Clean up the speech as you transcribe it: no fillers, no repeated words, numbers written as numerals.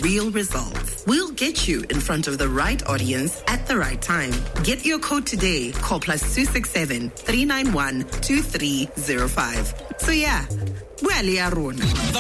real results. We'll get you in front of the right audience at the right time. Get your code today. Call +267 391 2305. So yeah, well,